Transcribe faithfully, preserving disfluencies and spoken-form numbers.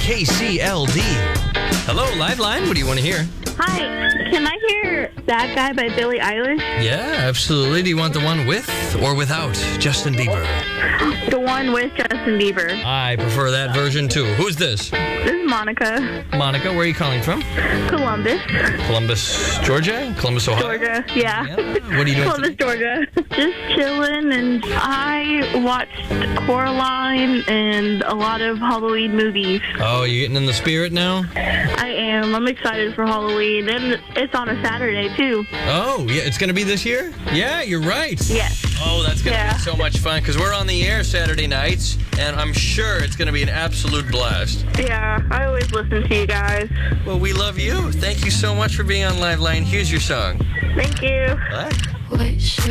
K C L D. Hello, Liveline. What do you want to hear? Hi, can I hear Bad Guy by Billie Eilish? Yeah, absolutely. Do you want the one with or without Justin Bieber? The one with Justin Bieber. I prefer that version too. Who's this? This is Monica. Monica, where are you calling from? Columbus. Columbus, Georgia? Columbus, Ohio? Georgia, yeah. Yeah. What are you doing Columbus, today? Georgia. Just chilling, and I watched Coraline and a lot of Halloween movies. Oh, you getting in the spirit now? I am. I'm excited for Halloween, and it's on a Saturday, too. Oh, yeah, it's going to be this year? Yeah, you're right. Yes. Oh, that's going to Yeah. be so much fun because we're on the air Saturday nights, and I'm sure it's going to be an absolute blast. Yeah, I always listen to you guys. Well, we love you. Thank you so much for being on Liveline. Here's your song. Thank you. What? Wish